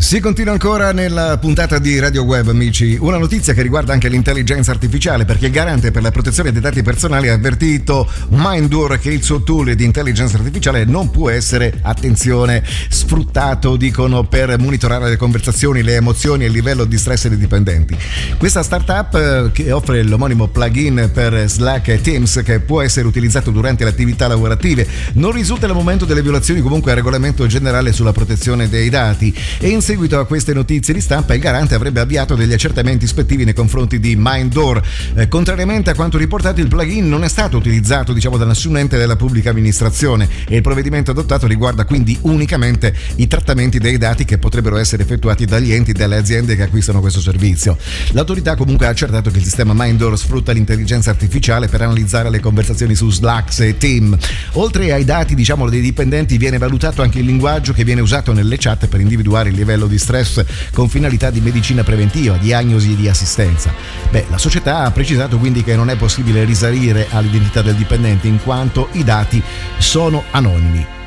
Si continua ancora nella puntata di Radio Web, amici. Una notizia che riguarda anche l'intelligenza artificiale, perché il garante per la protezione dei dati personali ha avvertito Mindor che il suo tool di intelligenza artificiale non può essere, attenzione, sfruttato, dicono, per monitorare le conversazioni, le emozioni e il livello di stress dei dipendenti. Questa startup che offre l'omonimo plugin per Slack e Teams, che può essere utilizzato durante le attività lavorative, non risulta al momento delle violazioni comunque al regolamento generale sulla protezione dei dati, e in seguito a queste notizie di stampa il garante avrebbe avviato degli accertamenti ispettivi nei confronti di Mindor. Contrariamente a quanto riportato, il plugin non è stato utilizzato da nessun ente della pubblica amministrazione e il provvedimento adottato riguarda quindi unicamente i trattamenti dei dati che potrebbero essere effettuati dagli enti e dalle aziende che acquistano questo servizio. L'autorità comunque ha accertato che il sistema Mindor sfrutta l'intelligenza artificiale per analizzare le conversazioni su Slack e Team. Oltre ai dati dei dipendenti viene valutato anche il linguaggio che viene usato nelle chat per individuare il livello di stress con finalità di medicina preventiva, diagnosi e di assistenza. La società ha precisato quindi che non è possibile risalire all'identità del dipendente in quanto i dati sono anonimi.